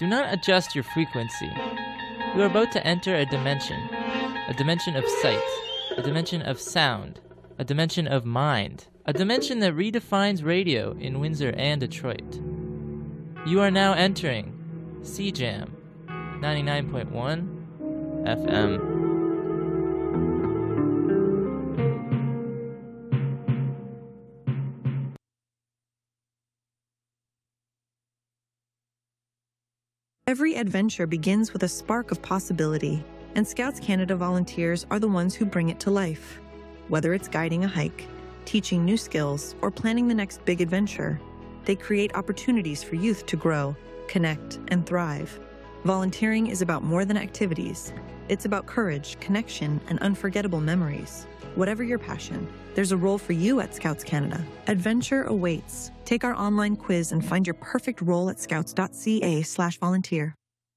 Do not adjust your frequency. You are about to enter a dimension of sight, a dimension of sound, a dimension of mind, a dimension that redefines radio in Windsor and Detroit. You are now entering CJAM 99.1 FM. Every adventure begins with a spark of possibility, and Scouts Canada volunteers are the ones who bring it to life. Whether it's guiding a hike, teaching new skills, or planning the next big adventure, they create opportunities for youth to grow, connect, and thrive. Volunteering is about more than activities. It's about courage, connection, and unforgettable memories. Whatever your passion, there's a role for you at Scouts Canada. Adventure awaits. Take our online quiz and find your perfect role at scouts.ca/volunteer.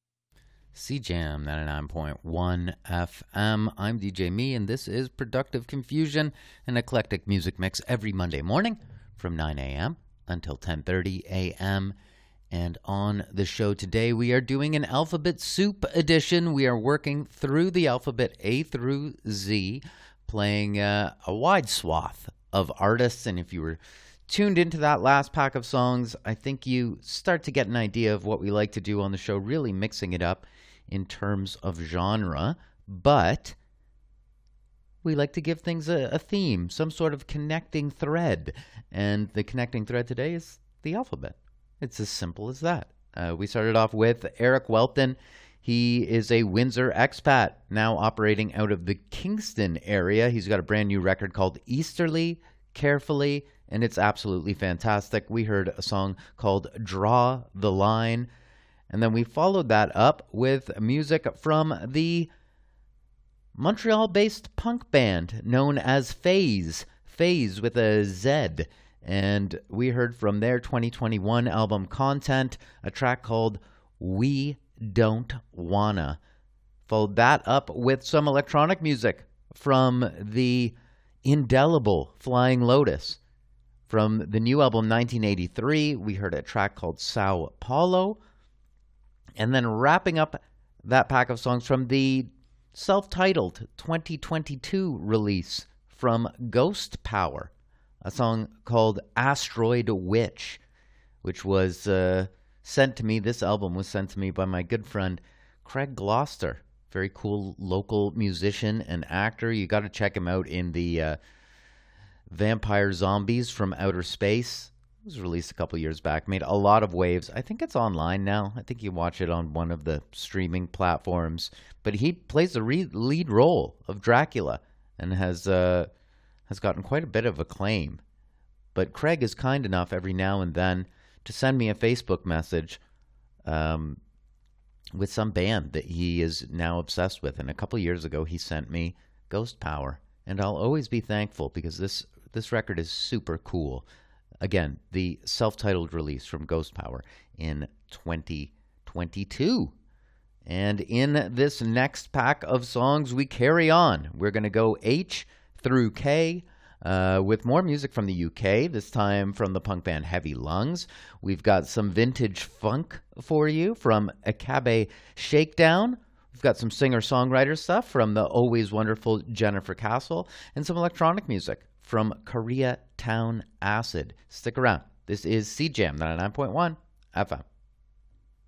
CJAM 99.1 FM. I'm DJ Me, and this is Productive Confusion, an eclectic music mix every Monday morning from 9 a.m. until 10:30 a.m. And on the show today, we are doing an Alphabet Soup edition. We are working through the alphabet A through Z, playing a wide swath of artists. And if you were tuned into that last pack of songs, I think you start to get an idea of what we like to do on the show, really mixing it up in terms of genre. But we like to give things a theme, some sort of connecting thread. And the connecting thread today is the alphabet. It's as simple as that. We started off with Eric Welton. He is a Windsor expat, now operating out of the Kingston area. He's got a brand new record called Easterly, Carefully, and it's absolutely fantastic. We heard a song called Draw the Line, and then we followed that up with music from the Montreal-based punk band known as Phase with a Z. And we heard from their 2021 album Content, a track called We Don't Wanna. Followed that up with some electronic music from the indelible Flying Lotus. From the new album 1983, we heard a track called Sao Paulo. And then wrapping up that pack of songs from the self-titled 2022 release from Ghost Power, a song called Asteroid Witch, which was sent to me. This album was sent to me by my good friend Craig Gloucester, very cool local musician and actor. You got to check him out in the Vampire Zombies from Outer Space. It was released a couple years back, made a lot of waves. I think it's online now. I think you watch it on one of the streaming platforms. But he plays the lead role of Dracula and has gotten quite a bit of acclaim. But Craig is kind enough every now and then to send me a Facebook message with some band that he is now obsessed with. And a couple years ago, he sent me Ghost Power. And I'll always be thankful because this record is super cool. Again, the self-titled release from Ghost Power in 2022. And in this next pack of songs, we carry on. We're going to go H through K with more music from the UK, this time from the punk band Heavy Lungs. We've got some vintage funk for you from Akabe Shakedown. We've got some singer-songwriter stuff from the always wonderful Jennifer Castle, and some electronic music from Koreatown Acid. Stick around. This is CJAM 99.1 FM.